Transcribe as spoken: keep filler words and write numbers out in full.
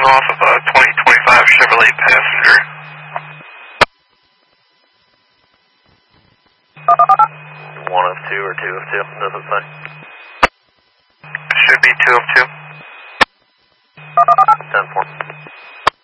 off of a twenty twenty-five Chevrolet Passenger. One of two or two of two, does it say? Should be two of two.